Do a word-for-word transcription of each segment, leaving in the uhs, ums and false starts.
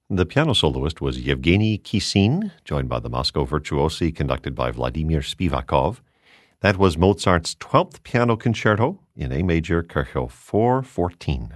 The piano soloist was Yevgeny Kissin, joined by the Moscow Virtuosi conducted by Vladimir Spivakov. That was Mozart's twelfth Piano Concerto in A major, Kirchhoff four fourteen.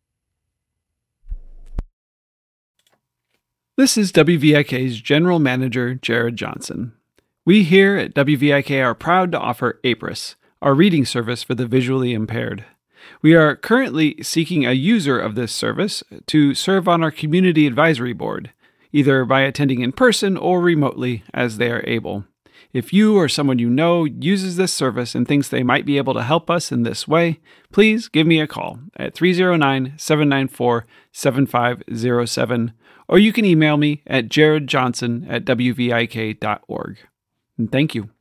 This is W V I K's General Manager, Jared Johnson. We here at W V I K are proud to offer APRIS, our reading service for the visually impaired. We are currently seeking a user of this service to serve on our Community Advisory Board, either by attending in person or remotely as they are able. If you or someone you know uses this service and thinks they might be able to help us in this way, please give me a call at three oh nine, seven nine four, seven five oh seven, or you can email me at jaredjohnson at w v i k dot org. And thank you.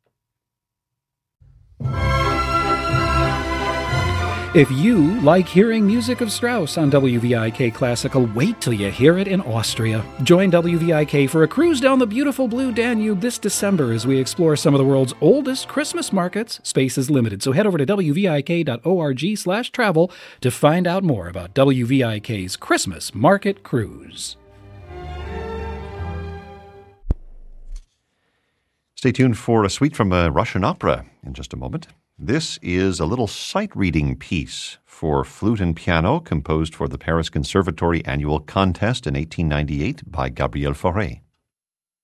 If you like hearing music of Strauss on W V I K Classical, wait till you hear it in Austria. Join W V I K for a cruise down the beautiful blue Danube this December as we explore some of the world's oldest Christmas markets. Space is limited, so head over to w v i k dot org slash travel to find out more about W V I K's Christmas Market Cruise. Stay tuned for a suite from a Russian opera in just a moment. This is a little sight-reading piece for flute and piano composed for the Paris Conservatory Annual Contest in eighteen ninety-eight by Gabriel Fauré.